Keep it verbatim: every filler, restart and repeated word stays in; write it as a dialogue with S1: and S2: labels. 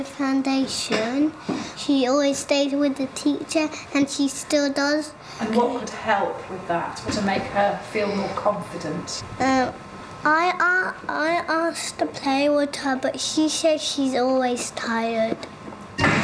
S1: Foundation. She always stayed with the teacher and she still does.
S2: And what could help with that to make her feel more confident?
S1: Um, I, uh, I asked to play with her, but she says she's always tired.